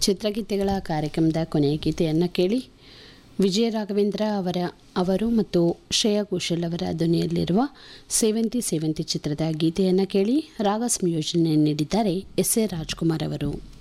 ಚಿತ್ರಗೀತೆಗಳ ಕಾರ್ಯಕ್ರಮದ ಕೊನೆಯ ಗೀತೆಯನ್ನು ಕೇಳಿ. ವಿಜಯ ರಾಘವೇಂದ್ರ ಅವರು ಮತ್ತು ಶ್ರೇಯಾ ಘೋಷಾಲ್ ಅವರ ಧ್ವನಿಯಲ್ಲಿರುವ ಸೇವಂತಿ ಚಿತ್ರದ ಗೀತೆಯನ್ನು ಕೇಳಿ. ರಾಗ ಸಂಯೋಜನೆ ನೀಡಿದ್ದಾರೆ ಎಸ್ ಎ ರಾಜ್ಕುಮಾರ್ ಅವರು.